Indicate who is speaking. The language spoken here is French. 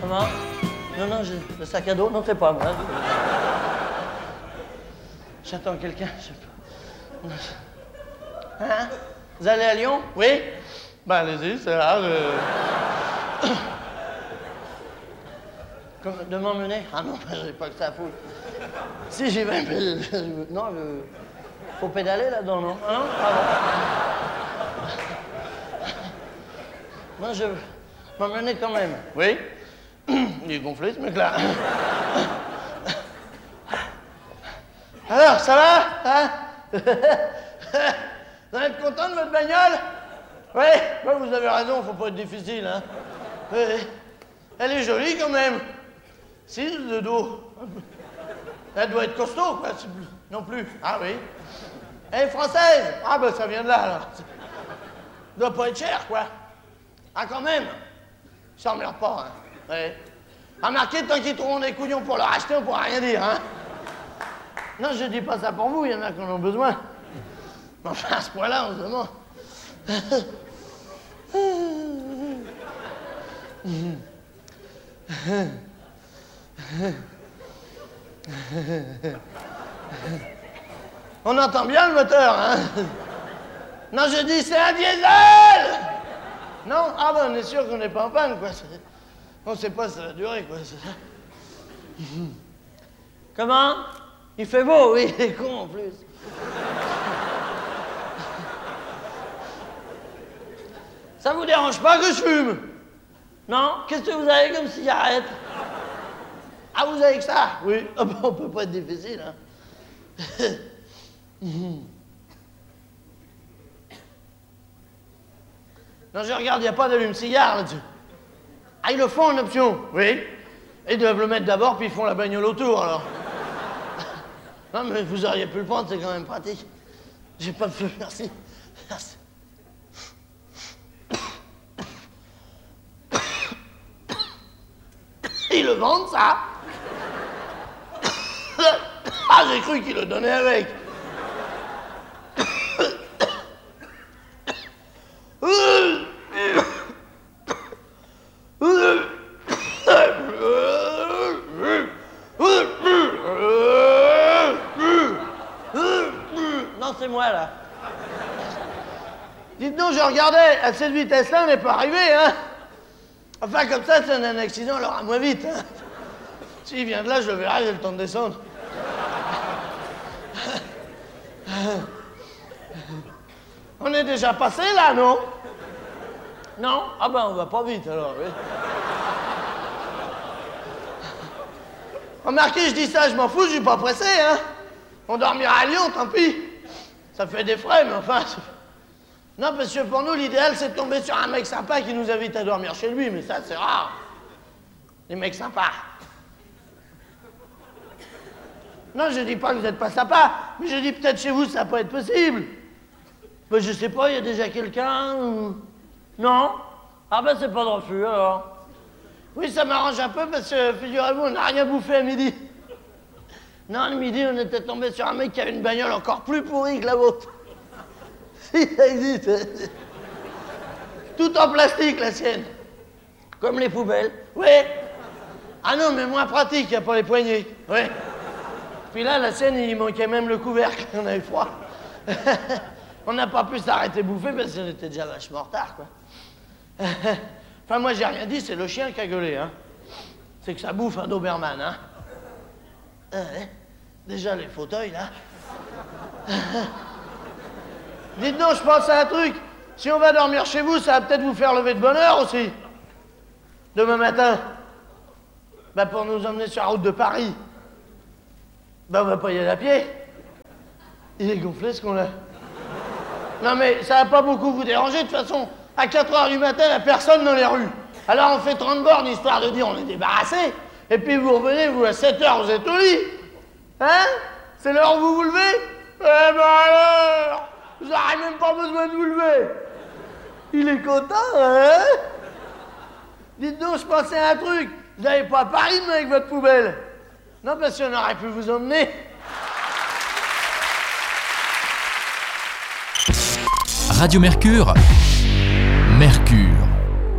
Speaker 1: Comment? Non, j'ai le sac à dos. Non, c'est pas moi. J'attends quelqu'un. Hein? Vous allez à Lyon? Oui? Ben, allez-y, c'est là. De m'emmener? Ah non, j'ai pas que ça à foutre. Si, j'y vais, mais... Non, faut pédaler là-dedans, non? Ah non? Ah bon. Non, je veux m'emmener quand même. Oui? Il est gonflé, ce mec-là. Alors, ça va? Hein? Vous allez être content de votre bagnole? Oui? Ouais, vous avez raison, faut pas être difficile, hein? Oui. Elle est jolie, quand même. Si, le dos. Elle doit être costaud, quoi. Non plus. Ah oui. Elle est française. Ah ben, ça vient de là, alors. Doit pas être cher, quoi. Ah, quand même. Ils s'emmerdent pas, hein. Oui. Remarquez, tant qu'ils trouveront des couillons pour leur acheter, on pourra rien dire, hein. Non, je dis pas ça pour vous, il y en a qui en ont besoin. Mais enfin, à ce point-là, on se demande. On entend bien le moteur, hein? Non, je dis, c'est un diesel! Non? Ah ben, on est sûr qu'on n'est pas en panne, quoi. On sait pas si ça va durer, quoi. Comment? Il fait beau, oui, il est con en plus. Ça vous dérange pas que je fume? Non? Qu'est-ce que vous avez comme cigarette? Ah, vous avez que ça? Oui. Oh, ben, on peut pas être difficile, hein. Non, je regarde, il n'y a pas d'allume-cigare là-dessus. Ah, ils le font en option? Oui. Ils doivent le mettre d'abord, puis ils font la bagnole autour, alors. Non, mais vous auriez pu le prendre, c'est quand même pratique. J'ai pas de feu, merci. Merci. Ils le vendent, ça? Ah, j'ai cru qu'ils le donnaient avec. Non, c'est moi, là. Dites donc, je regardais, à cette vitesse-là, on n'est pas arrivé, hein? Enfin, comme ça, c'est un accident, alors à moins vite, hein? S'il vient de là, je le verrai, j'ai le temps de descendre. On est déjà passé, là, non? Non? Ah ben, on va pas vite, alors, oui. Remarquez, je dis ça, je m'en fous, je suis pas pressé, hein? On dormira à Lyon, tant pis. Ça fait des frais, mais enfin... Non, parce que pour nous, l'idéal, c'est de tomber sur un mec sympa qui nous invite à dormir chez lui, mais ça, c'est rare. Les mecs sympas. Non, je dis pas que vous n'êtes pas sympa, mais je dis peut-être chez vous, ça peut être possible. Ben, je sais pas, il y a déjà quelqu'un ou... Non? Ah ben, c'est pas de refus, alors. Oui, ça m'arrange un peu, parce que, figurez-vous, on n'a rien bouffé à midi. Non, le midi, on était tombé sur un mec qui avait une bagnole encore plus pourrie que la vôtre. Si, ça existe. Tout en plastique, la sienne. Comme les poubelles. Oui. Ah non, mais moins pratique, il n'y a pas les poignées. Oui. Puis là, la sienne, il manquait même le couvercle. On avait froid. On n'a pas pu s'arrêter bouffer parce qu'on était déjà vachement en retard, quoi. Enfin, moi, j'ai rien dit, c'est le chien qui a gueulé, hein. C'est que ça bouffe un Doberman, hein. Déjà, les fauteuils, là. Dites donc, je pense à un truc. Si on va dormir chez vous, ça va peut-être vous faire lever de bonne heure aussi. Demain matin. Ben, pour nous emmener sur la route de Paris. Ben, on va pas y aller à pied. Il est gonflé, ce qu'on a. Non, mais ça va pas beaucoup vous déranger, de toute façon. À 4h du matin, il n'y a personne dans les rues. Alors, on fait 30 bornes, histoire de dire on est débarrassé. Et puis, vous revenez, vous, à 7h, vous êtes au lit. Hein? C'est l'heure où vous vous levez? Eh ben alors! Vous n'aurez même pas besoin de vous lever. Il est content, hein? Dites donc, je pensais à un truc. Vous n'avez pas à Paris demain avec votre poubelle? Non, parce qu'on aurait pu vous emmener.
Speaker 2: Radio Mercure,